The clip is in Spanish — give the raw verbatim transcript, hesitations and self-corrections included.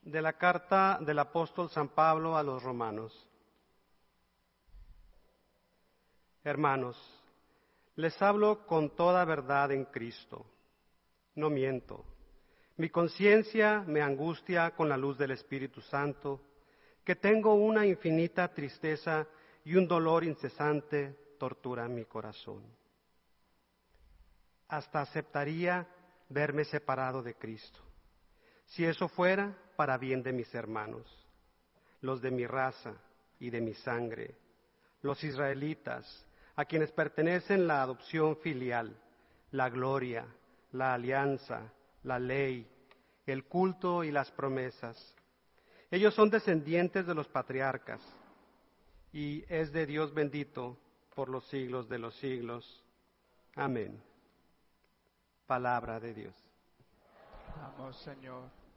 De la carta del apóstol San Pablo a los romanos. Hermanos, les hablo con toda verdad en Cristo. No miento. Mi conciencia me angustia con la luz del Espíritu Santo, que tengo una infinita tristeza y un dolor incesante tortura mi corazón. Hasta aceptaría verme separado de Cristo, si eso fuera para bien de mis hermanos, los de mi raza y de mi sangre, los israelitas, a quienes pertenecen la adopción filial, la gloria, la alianza, la ley, el culto y las promesas. Ellos son descendientes de los patriarcas, y es de Dios bendito por los siglos de los siglos. Amén. Palabra de Dios. Vamos, Señor.